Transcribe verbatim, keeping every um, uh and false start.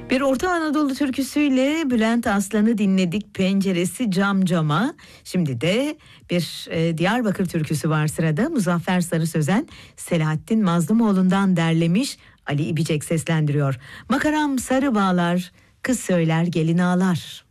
Bir Orta Anadolu türküsüyle Bülent Aslan'ı dinledik, Penceresi Cam Cama. Şimdi de bir e, Diyarbakır türküsü var sırada. Muzaffer Sarı Sözen, Selahattin Mazlumoğlu'ndan derlemiş, Ali İbicek seslendiriyor. Makaram sarı bağlar, kız söyler gelin ağlar.